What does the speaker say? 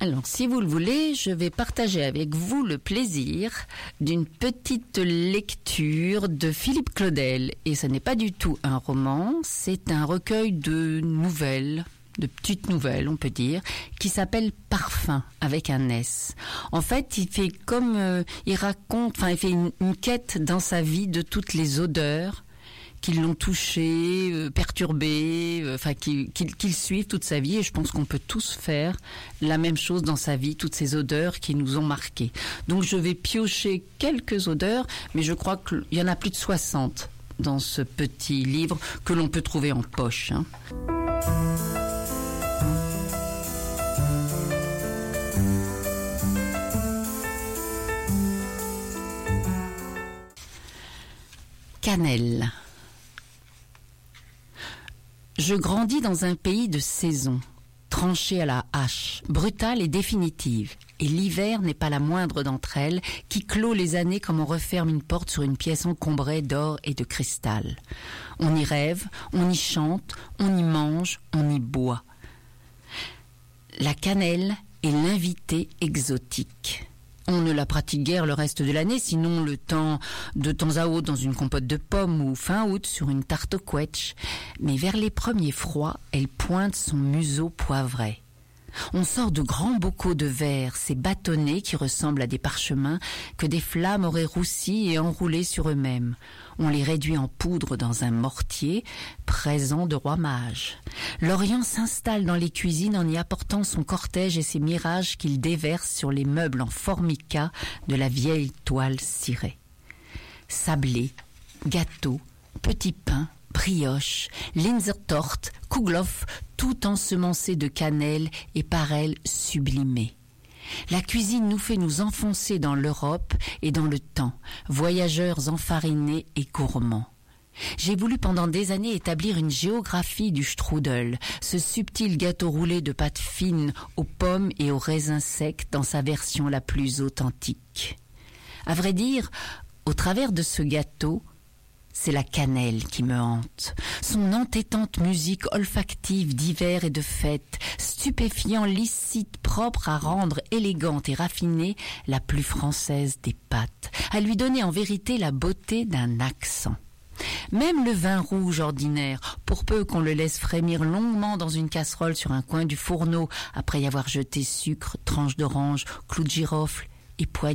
Alors, si vous le voulez, je vais partager avec vous le plaisir d'une petite lecture de Philippe Claudel. Et ce n'est pas du tout un roman, c'est un recueil de nouvelles, de petites nouvelles, on peut dire, qui s'appelle Parfum, avec un S. En fait, il fait il fait une quête dans sa vie de toutes les odeurs qui l'ont touché, perturbé, qu'il suive toute sa vie. Et je pense qu'on peut tous faire la même chose dans sa vie, toutes ces odeurs qui nous ont marqués. Donc je vais piocher quelques odeurs, mais je crois qu'il y en a plus de 60 dans ce petit livre que l'on peut trouver en poche. Cannelle. Je grandis dans un pays de saisons, tranché à la hache, brutale et définitive. Et l'hiver n'est pas la moindre d'entre elles, qui clôt les années comme on referme une porte sur une pièce encombrée d'or et de cristal. On y rêve, on y chante, on y mange, on y boit. La cannelle est l'invité exotique. On ne la pratique guère le reste de l'année, sinon de temps à autre dans une compote de pommes ou fin août sur une tarte au quetch. Mais vers les premiers froids, elle pointe son museau poivré. On sort de grands bocaux de verre, ces bâtonnets qui ressemblent à des parchemins que des flammes auraient roussis et enroulés sur eux-mêmes. On les réduit en poudre dans un mortier, présent de roi mage. L'Orient s'installe dans les cuisines en y apportant son cortège et ses mirages qu'il déverse sur les meubles en formica de la vieille toile cirée. Sablé, gâteau, petits pains, brioche, Linzertorte, Kouglof, tout ensemencé de cannelle et par elle sublimé. La cuisine nous fait nous enfoncer dans l'Europe et dans le temps, voyageurs enfarinés et gourmands. J'ai voulu pendant des années établir une géographie du strudel, ce subtil gâteau roulé de pâte fine aux pommes et aux raisins secs dans sa version la plus authentique. À vrai dire, au travers de ce gâteau, c'est la cannelle qui me hante. Son entêtante musique olfactive d'hiver et de fête, stupéfiant, licite, propre à rendre élégante et raffinée la plus française des pâtes, à lui donner en vérité la beauté d'un accent. Même le vin rouge ordinaire, pour peu qu'on le laisse frémir longuement dans une casserole sur un coin du fourneau, après y avoir jeté sucre, tranches d'orange, clous de girofle et poignée